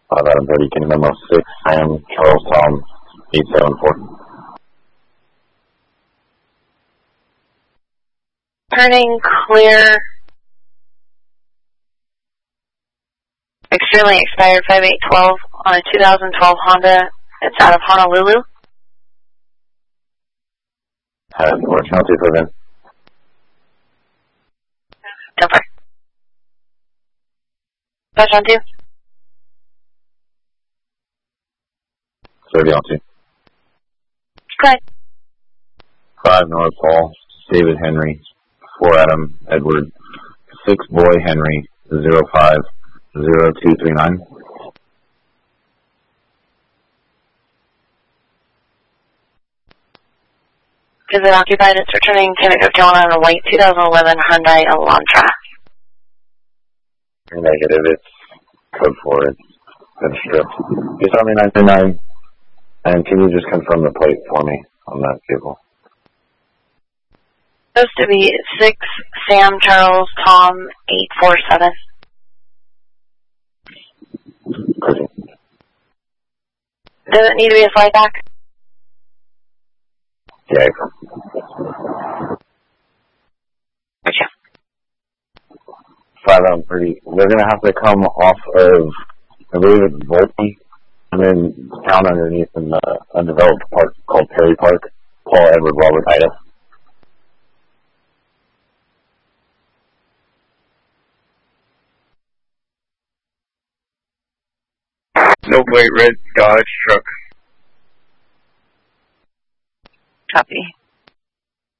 5 Adam 30, can you memo 6 Sam Charles Tom 874? Turning clear. Extremely expired 5812 on a 2012 Honda. It's out of Honolulu. Orange County, put in. Denver. Touch on 2. 30 on 2. Go ahead. 5 North Paul, David Henry, 4 Adam Edward, 6 Boy Henry, 050239. Is it occupied? It's returning 10-51 on a white 2011 Hyundai Elantra. Negative, it's code 4, it's been stripped. Just tell me 939, and can you just confirm the plate for me on that vehicle? Supposed to be 6 Sam Charles Tom 847. Perfect. Does it need to be a flight back? Yeah. Gotcha. 5 Adam 30. They're going to have to come off of, I believe it's Volpe, and then down underneath in the undeveloped park called Perry Park, Paul Edward Robert Ida. No plate, red Dodge truck. Copy.